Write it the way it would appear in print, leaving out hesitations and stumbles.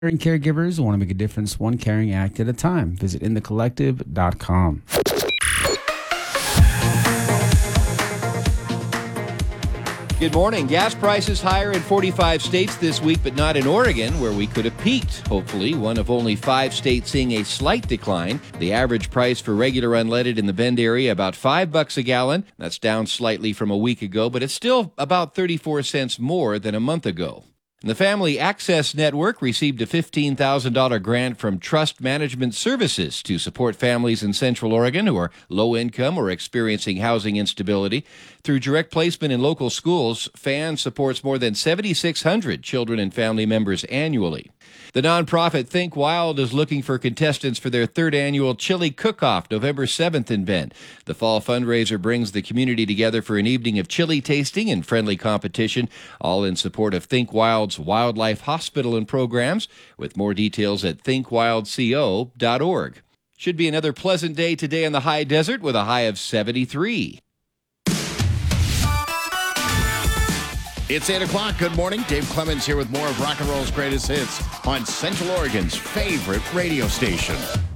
Caring caregivers want to make a difference one caring act at a time. Visit inthecollective.com. Good morning. Gas prices higher in 45 states this week, but not in Oregon, where we could have peaked. Hopefully, one of only 5 states seeing a slight decline. The average price for regular unleaded in the Bend area, about $5 a gallon. That's down slightly from a week ago, but it's still about 34 cents more than a month ago. The Family Access Network received a $15,000 grant from Trust Management Services to support families in Central Oregon who are low income or experiencing housing instability. Through direct placement in local schools, FAN supports more than 7,600 children and family members annually. The nonprofit Think Wild is looking for contestants for their 3rd annual Chili Cook-Off, November 7th in Bend. The fall fundraiser brings the community together for an evening of chili tasting and friendly competition, all in support of Think Wild's Wildlife Hospital and programs, with more details at thinkwildco.org. Should be another pleasant day today in the high desert with a high of 73. It's 8 o'clock. Good morning. Dave Clemens here with more of Rock and Roll's greatest hits on Central Oregon's favorite radio station.